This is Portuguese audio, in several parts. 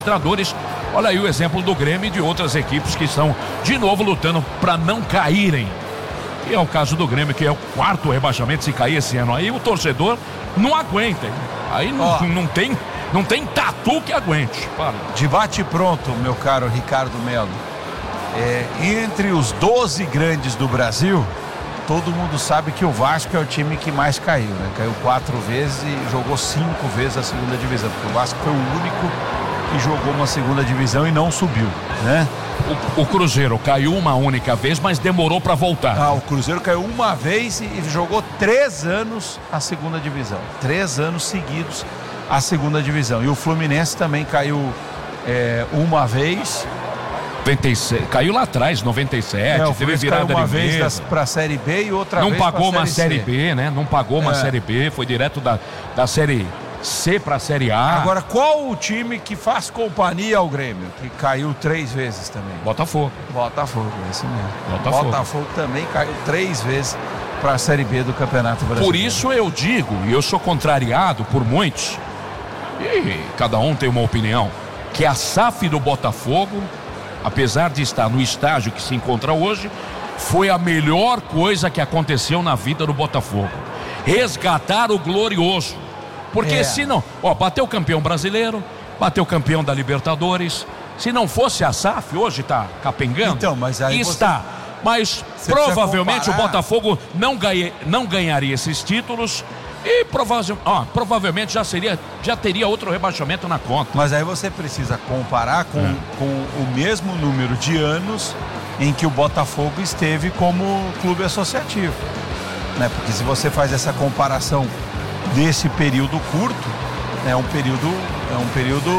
administradores. Olha aí o exemplo do Grêmio e de outras equipes que estão de novo lutando para não caírem. E é o caso do Grêmio, que é o 4º rebaixamento. Se cair esse ano aí, o torcedor não aguenta, hein? Aí não tem tatu que aguente. Fala. Debate pronto, meu caro Ricardo Melo. Entre os 12 grandes do Brasil, todo mundo sabe que o Vasco é o time que mais caiu, né? Caiu 4 vezes e jogou 5 vezes a segunda divisão, porque o Vasco foi o único que jogou uma segunda divisão e não subiu, né? O Cruzeiro caiu uma única vez, mas demorou para voltar. O Cruzeiro caiu uma vez e jogou 3 anos a segunda divisão. 3 anos seguidos a segunda divisão. E o Fluminense também caiu uma vez. 96, caiu lá atrás, 97, teve virada uma de vez para a Série B e outra vez não pagou uma Série C. B, né? Não pagou uma Série B, foi direto da Série C para a Série A. Agora, qual o time que faz companhia ao Grêmio, que caiu 3 vezes também? Botafogo, é isso mesmo. Botafogo também caiu 3 vezes para a Série B do Campeonato Brasileiro. Por isso eu digo, e eu sou contrariado por muitos, e cada um tem uma opinião, que a SAF do Botafogo, apesar de estar no estágio que se encontra hoje, foi a melhor coisa que aconteceu na vida do Botafogo. Resgatar o glorioso. Porque se não, bateu campeão brasileiro, bateu campeão da Libertadores. Se não fosse a SAF, hoje está capengando. Então, mas aí está. Mas provavelmente o Botafogo não ganharia esses títulos. E provavelmente já teria outro rebaixamento na conta. Mas aí você precisa comparar com o mesmo número de anos em que o Botafogo esteve como clube associativo, né? Porque se você faz essa comparação desse período curto, é um período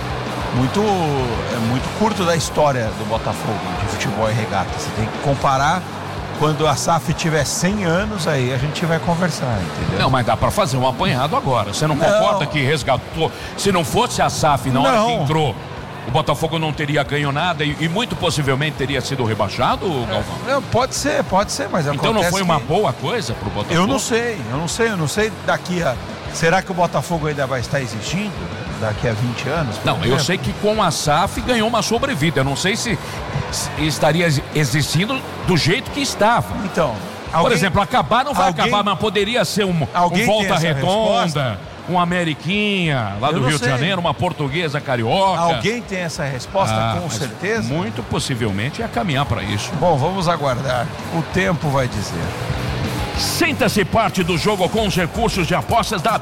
muito curto da história do Botafogo de futebol e regata. Você tem que comparar. Quando a SAF tiver 100 anos, aí a gente vai conversar, entendeu? Não, mas dá pra fazer um apanhado agora. Você não concorda que resgatou? Se não fosse a SAF na hora que entrou, o Botafogo não teria ganho nada e muito possivelmente teria sido rebaixado, Galvão? Pode ser, mas então não foi uma boa coisa pro Botafogo? Eu não sei daqui a... Será que o Botafogo ainda vai estar existindo daqui a 20 anos? Não, eu sei que com a SAF ganhou uma sobrevida. Eu não sei se estaria existindo do jeito que estava. Então, por exemplo, acabar não vai acabar, mas poderia ser um Volta Redonda, um Ameriquinha lá do Rio de Janeiro, uma Portuguesa Carioca. Alguém tem essa resposta, com certeza? Muito possivelmente ia caminhar para isso. Bom, vamos aguardar. O tempo vai dizer. Sinta-se parte do jogo com os recursos de apostas da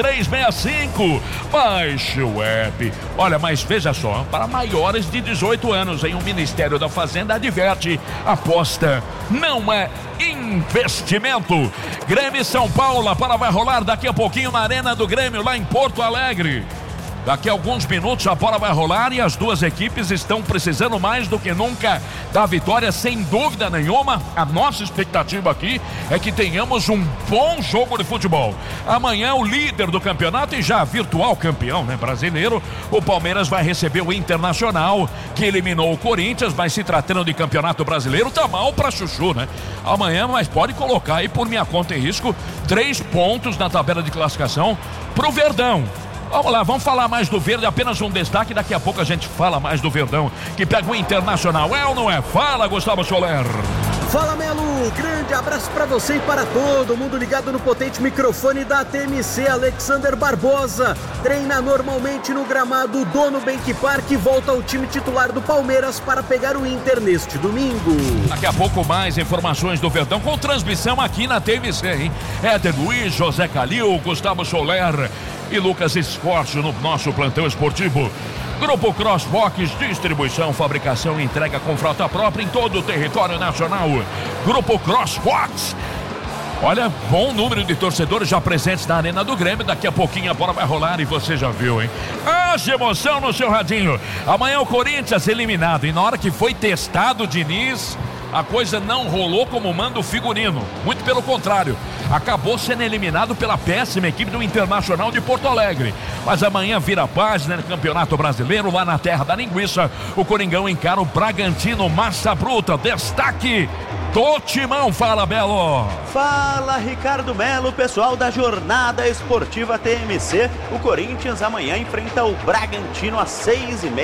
Bet365. Baixe o app. Olha, mas veja só, para maiores de 18 anos, o Ministério da Fazenda adverte: aposta não é investimento. Grêmio e São Paulo, a bola vai rolar daqui a pouquinho na Arena do Grêmio, lá em Porto Alegre. Daqui a alguns minutos a bola vai rolar e as duas equipes estão precisando mais do que nunca da vitória, sem dúvida nenhuma. A nossa expectativa aqui é que tenhamos um bom jogo de futebol. Amanhã o líder do campeonato e já virtual campeão, né, brasileiro, o Palmeiras vai receber o Internacional, que eliminou o Corinthians, mas se tratando de campeonato brasileiro, tá mal pra chuchu, né? Amanhã, mas pode colocar aí por minha conta e risco 3 pontos na tabela de classificação pro Verdão. Vamos lá, vamos falar mais do Verde, apenas um destaque, daqui a pouco a gente fala mais do Verdão, que pega o Internacional, é ou não é? Fala, Gustavo Soler. Fala, Melo, grande abraço para você e para todo mundo ligado no potente microfone da TMC. Alexander Barbosa treina normalmente no gramado do Nubank Park e volta ao time titular do Palmeiras para pegar o Inter neste domingo. Daqui a pouco mais informações do Verdão com transmissão aqui na TMC, hein? Éder Luiz, José Calil, Gustavo Soler e Lucas Esforço no nosso plantão esportivo. Grupo Crossbox, distribuição, fabricação e entrega com frota própria em todo o território nacional. Grupo Crossbox. Olha, bom número de torcedores já presentes na Arena do Grêmio. Daqui a pouquinho a bola vai rolar e você já viu, hein? Haja emoção no seu radinho. Amanhã o Corinthians eliminado. E na hora que foi testado o Diniz, a coisa não rolou como manda o figurino. Muito pelo contrário. Acabou sendo eliminado pela péssima equipe do Internacional de Porto Alegre. Mas amanhã vira a página no Campeonato Brasileiro, lá na terra da linguiça. O Coringão encara o Bragantino, massa bruta. Destaque do Timão. Fala, Belo. Fala, Ricardo Melo, pessoal da Jornada Esportiva TMC. O Corinthians amanhã enfrenta o Bragantino às 6h30.